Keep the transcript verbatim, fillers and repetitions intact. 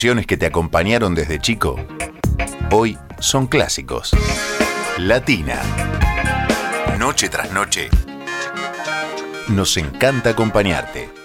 que te acompañaron desde chico, hoy son clásicos. Latina. Noche tras noche. Nos encanta acompañarte.